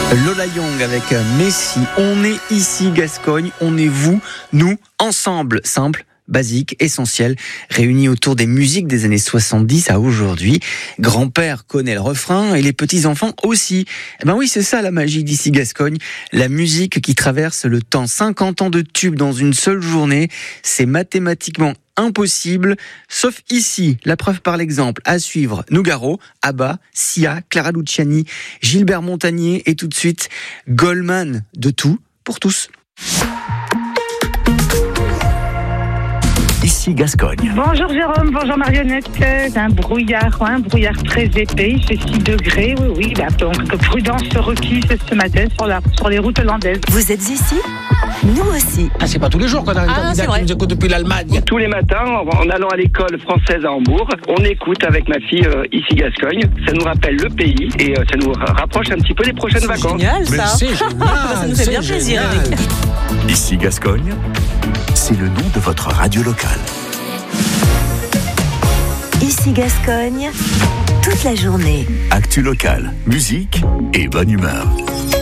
Lola Young avec Messi. On est ici Gascogne, on est vous, nous, ensemble, simple, basique, essentiel, réunis autour des musiques des années 70 à aujourd'hui. Grand-père connaît le refrain et les petits-enfants aussi. Eh ben oui, c'est ça la magie d'ici Gascogne. La musique qui traverse le temps. 50 ans de tubes dans une seule journée, c'est mathématiquement impossible, sauf ici. La preuve par l'exemple. À suivre, Nougaro, Abba, Sia, Clara Luciani, Gilbert Montagnier et tout de suite Goldman. De tout pour tous. Ici Gascogne. Bonjour Jérôme, bonjour Marionnette. C'est un brouillard très épais, il fait 6 degrés, oui. Donc prudence requise ce matin sur les routes hollandaises. Vous êtes ici ? Nous aussi. C'est pas tous les jours qu'on a un candidat qui nous écoute depuis l'Allemagne. Tous les matins, en allant à l'école française à Hambourg, on écoute avec ma fille ici Gascogne. Ça nous rappelle le pays et ça nous rapproche un petit peu des prochaines vacances. Génial ça. Mais c'est génial. Ça nous fait bien plaisir, Eric. Ici Gascogne, c'est le nom de votre radio locale. Ici Gascogne, toute la journée. Actu locale, musique et bonne humeur.